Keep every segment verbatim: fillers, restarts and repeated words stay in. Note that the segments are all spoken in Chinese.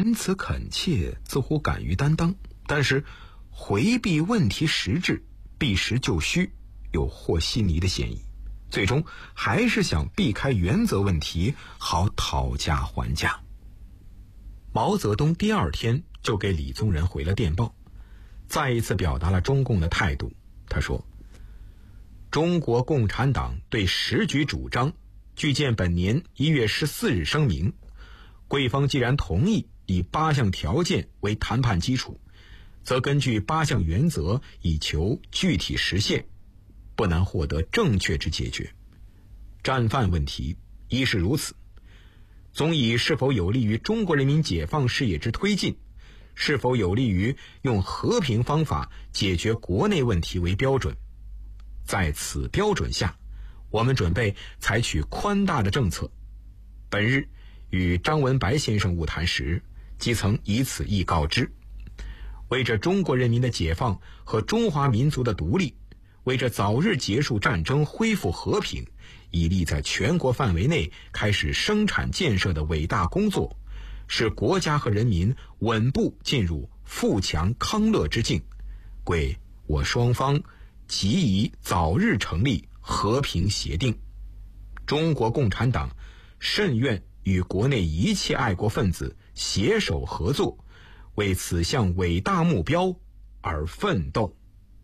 言辞恳切，似乎敢于担当，但是回避问题实质，避实就虚，有和稀泥的嫌疑，最终还是想避开原则问题，好讨价还价。毛泽东第二天就给李宗仁回了电报，再一次表达了中共的态度。他说，中国共产党对时局主张据见本年一月十四日声明，贵方既然同意以八项条件为谈判基础，则根据八项原则以求具体实现，不难获得正确之解决。战犯问题一是如此，总以是否有利于中国人民解放事业之推进，是否有利于用和平方法解决国内问题为标准。在此标准下，我们准备采取宽大的政策。本日与张文白先生晤谈时，即曾以此意告知。为着中国人民的解放和中华民族的独立，为着早日结束战争、恢复和平，以立在全国范围内开始生产建设的伟大工作，使国家和人民稳步进入富强康乐之境，贵我双方即以早日成立和平协定。中国共产党甚愿与国内一切爱国分子携手合作，为此项伟大目标而奋斗。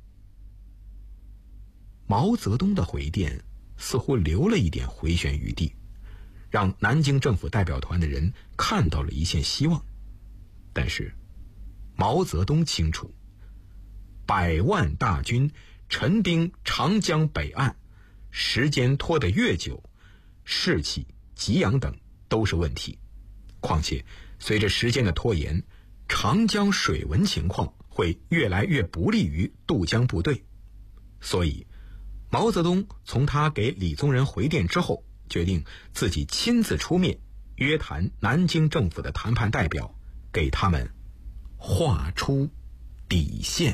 毛泽东的回电似乎留了一点回旋余地，让南京政府代表团的人看到了一线希望。但是毛泽东清楚，百万大军陈兵长江北岸，时间拖得越久，士气、给养等都是问题。况且随着时间的拖延，长江水文情况会越来越不利于渡江部队。所以毛泽东从他给李宗仁回电之后，决定自己亲自出面约谈南京政府的谈判代表，给他们画出底线。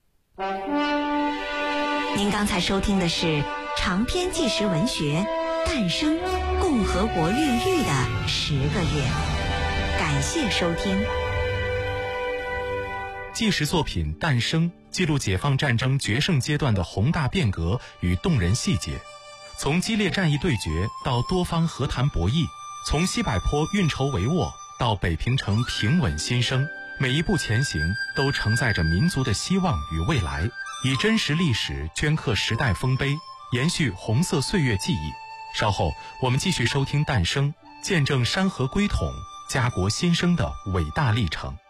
您刚才收听的是长篇纪实文学《诞生共和国孕育的十个月》，感谢收听。 纪实作品《诞生》记录解放战争决胜阶段的宏大变革与动人细节，从激烈战役对决到多方和谈博弈，从西柏坡运筹帷幄到北平城平稳新生，每一步前行都承载着民族的希望与未来，以真实历史镌刻时代丰碑，延续红色岁月记忆。稍后我们继续收听《诞生》，见证山河归统、家国新生的伟大历程。